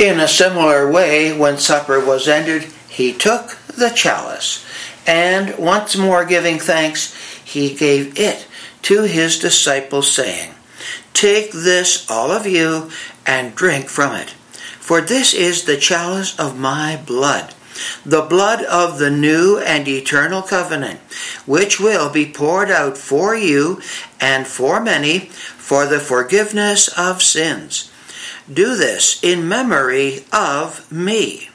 In a similar way, when supper was ended, he took the chalice, and once more giving thanks, he gave it to his disciples, saying, "Take this, all of you, and drink from it. For this is the chalice of my blood, the blood of the new and eternal covenant, which will be poured out for you and for many for the forgiveness of sins. Do this in memory of me."